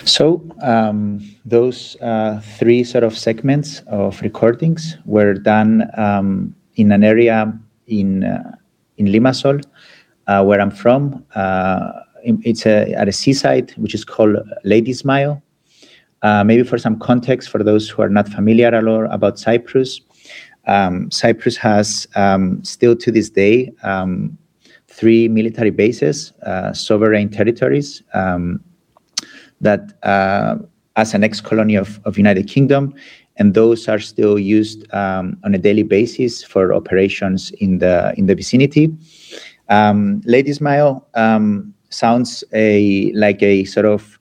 So those three sort of segments of recordings were done in an area in Limassol, where I'm from. It's at a seaside, which is called Ladysmile. Maybe for some context, for those who are not familiar at all about Cyprus, Cyprus has still to this day 3 military bases, sovereign territories, that as an ex-colony of United Kingdom, and those are still used on a daily basis for operations in the vicinity. Ladysmile sounds like a sort of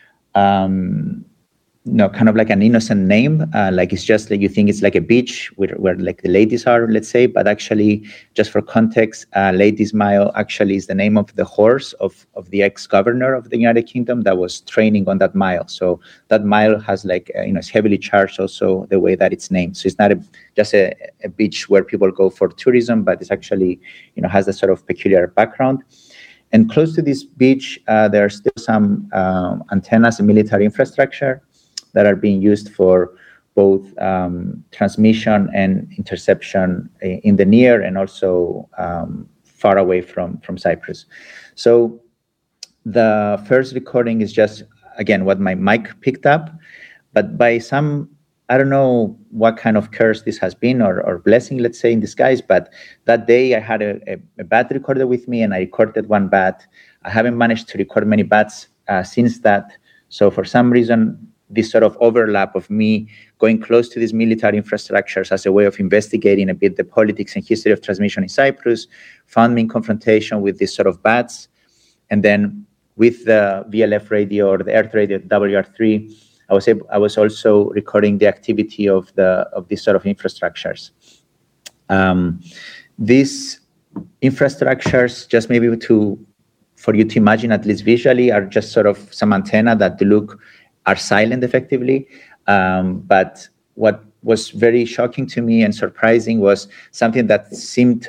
kind of like an innocent name, like it's just like you think it's like a beach where like the ladies are, let's say, but actually, just for context, Ladysmile actually is the name of the horse of the ex-governor of the United Kingdom that was training on that mile. So that mile has like, it's heavily charged also the way that it's named. So it's not just a beach where people go for tourism, but it's actually, has a sort of peculiar background. And close to this beach, there are still some antennas and military infrastructure that are being used for both transmission and interception in the near and also far away from Cyprus. So the first recording is just, again, what my mic picked up, but by some, I don't know what kind of curse this has been or blessing, let's say, in disguise, but that day I had a bat recorder with me and I recorded one bat. I haven't managed to record many bats since that. So for some reason, this sort of overlap of me going close to these military infrastructures as a way of investigating a bit the politics and history of transmission in Cyprus found me in confrontation with this sort of bats. And then with the VLF radio or the Earth radio WR3, I was also recording the activity of these sort of infrastructures. These infrastructures, just maybe for you to imagine at least visually, are just sort of some antenna that are silent effectively. But what was very shocking to me and surprising was something that seemed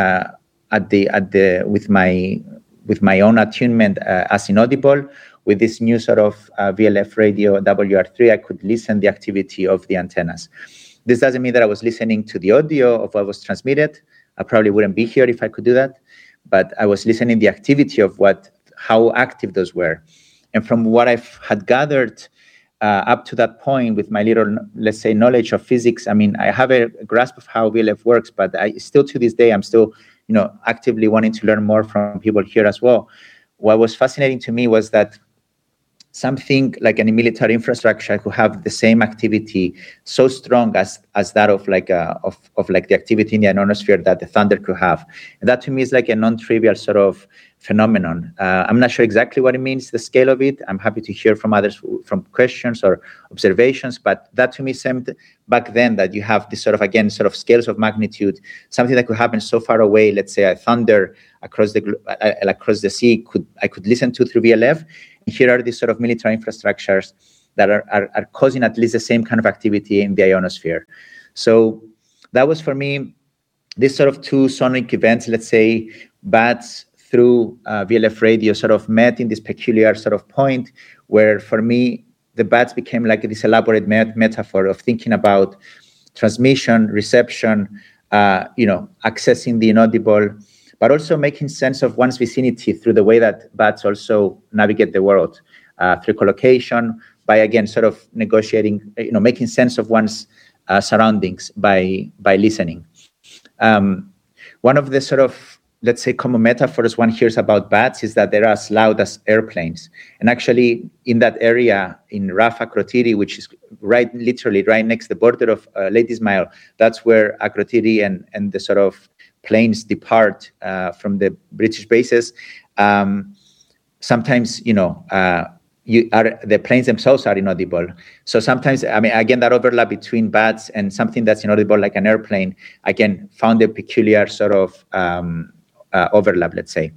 with my own attunement as inaudible. With this new sort of VLF radio WR3, I could listen the activity of the antennas. This doesn't mean that I was listening to the audio of what was transmitted. I probably wouldn't be here if I could do that, but I was listening the activity of how active those were. And from what I had gathered up to that point with my little, let's say, knowledge of physics, I mean, I have a grasp of how VLF works, but still to this day, I'm still, actively wanting to learn more from people here as well. What was fascinating to me was that something like any military infrastructure could have the same activity so strong as that of like the activity in the ionosphere that the thunder could have. And that to me is like a non-trivial sort of phenomenon. I'm not sure exactly what it means, the scale of it. I'm happy to hear from others from questions or observations, but that to me seemed back then that you have this sort of scales of magnitude, something that could happen so far away, let's say a thunder across the sea I could listen to through VLF. Here are these sort of military infrastructures that are causing at least the same kind of activity in the ionosphere. So that was for me, this sort of two sonic events, let's say, bats through VLF radio sort of met in this peculiar sort of point where for me, the bats became like this elaborate metaphor of thinking about transmission, reception, accessing the inaudible, but also making sense of one's vicinity through the way that bats also navigate the world, through collocation, by again sort of negotiating, making sense of one's surroundings by listening. One of the sort of, let's say, common metaphors one hears about bats is that they're as loud as airplanes. And actually, in that area in Rafa Akrotiri, which is literally right next to the border of Ladysmile, that's where Akrotiri and the sort of planes depart from the British bases. Sometimes, the planes themselves are inaudible. So sometimes, I mean, again, that overlap between bats and something that's inaudible like an airplane, again, found a peculiar sort of overlap, let's say.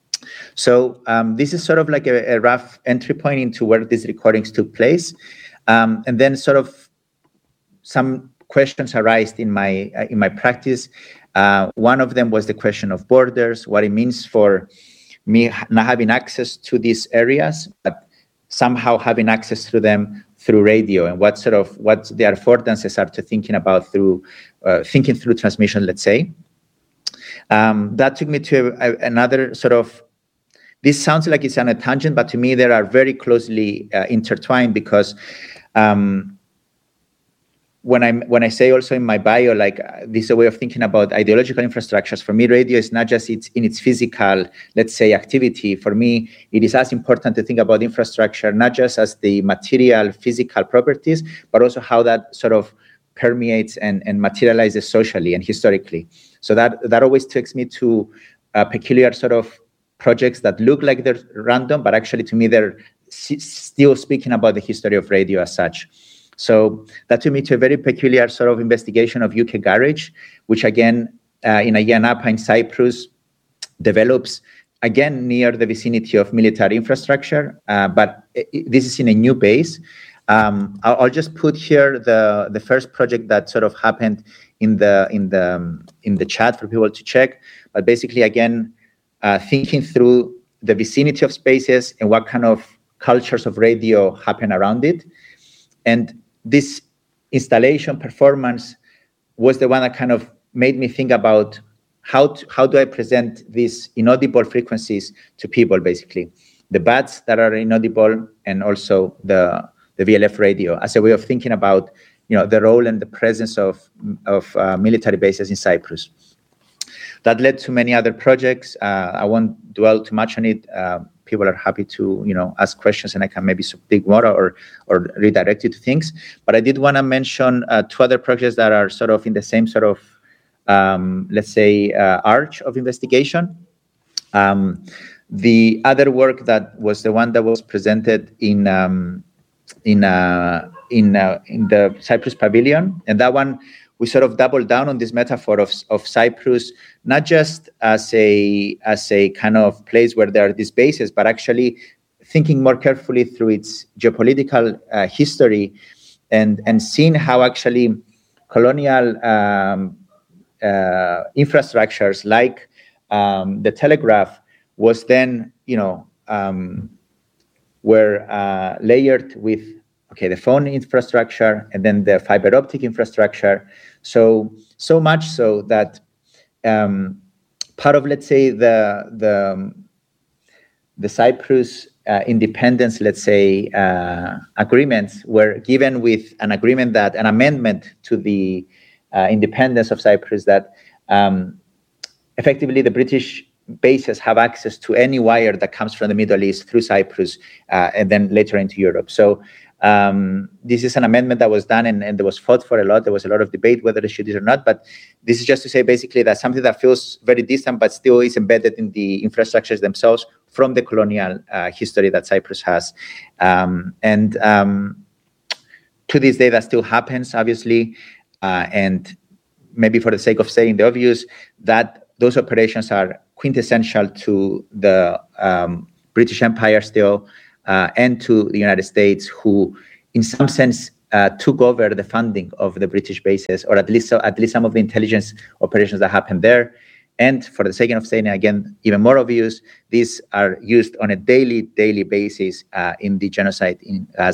So this is sort of like a rough entry point into where these recordings took place. And then sort of some questions arise in my practice. One of them was the question of borders, what it means for me not having access to these areas, but somehow having access to them through radio, and what their affordances are to thinking about through thinking through transmission, let's say. That took me to another sort of, this sounds like it's on a tangent, but to me they are very closely intertwined, because when I say also in my bio, like this is a way of thinking about ideological infrastructures. For me, radio is not just in its physical, let's say, activity. For me, it is as important to think about infrastructure, not just as the material, physical properties, but also how that sort of permeates and materializes socially and historically. So that always takes me to peculiar sort of projects that look like they're random, but actually to me, they're still speaking about the history of radio as such. So that took me to a very peculiar sort of investigation of UK Garage, which again, in Ayia Napa in Cyprus, develops again near the vicinity of military infrastructure, but this is in a new base. I'll just put here the first project that sort of happened in the chat for people to check. But basically, again, thinking through the vicinity of spaces and what kind of cultures of radio happen around it. And this installation performance was the one that kind of made me think about how do I present these inaudible frequencies to people, basically. The BATs that are inaudible, and also the VLF radio, as a way of thinking about, the role and the presence of military bases in Cyprus. That led to many other projects. I won't dwell too much on it. People are happy to, ask questions, and I can maybe dig more or redirect you to things. But I did want to mention two other projects that are sort of in the same sort of, let's say, arch of investigation. The other work that was the one that was presented in the Cyprus Pavilion, and that one we sort of doubled down on this metaphor of Cyprus, not just as a kind of place where there are these bases, but actually thinking more carefully through its geopolitical history, and seeing how actually colonial infrastructures like the telegraph was then, were layered with the phone infrastructure and then the fiber optic infrastructure. So much so that part of, let's say, the Cyprus independence, let's say, agreements were given with an amendment to the independence of Cyprus that effectively the British bases have access to any wire that comes from the Middle East through Cyprus and then later into Europe. So this is an amendment that was done and there was fought for a lot. There was a lot of debate whether they should do it or not. But this is just to say basically that something that feels very distant but still is embedded in the infrastructures themselves from the colonial history that Cyprus has. And to this day, that still happens, obviously. And maybe for the sake of saying the obvious, that those operations are quintessential to the British Empire still, and to the United States, who in some sense took over the funding of the British bases, or at least some of the intelligence operations that happened there. And for the sake of saying again, even more obvious, these are used on a daily basis in the genocide in Gaza.